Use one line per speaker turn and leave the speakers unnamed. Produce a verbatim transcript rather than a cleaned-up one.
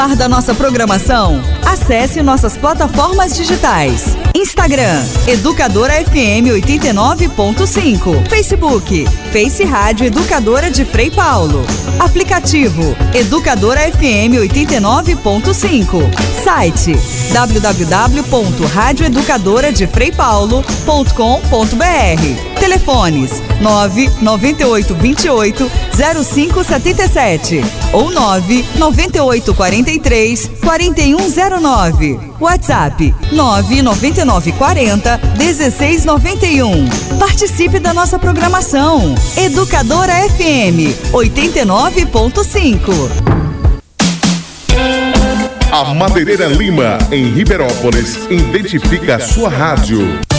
Da nossa programação, acesse nossas plataformas digitais. Instagram, Educadora F M oitenta e nove ponto cinco. Facebook, Face Rádio Educadora de Frei Paulo. Aplicativo, Educadora F M oitenta e nove ponto cinco. Site, w w w ponto rádio educadora de frei paulo ponto com ponto b r. Telefones nove nove oito dois oito zero cinco sete sete ou nove nove oito quatro três quatro um zero nove. WhatsApp nove nove nove quatro zero um seis nove um. Participe da nossa programação. Educadora F M oitenta e nove ponto cinco.
A Madeireira Lima, em Ribeirópolis, identifica a sua rádio.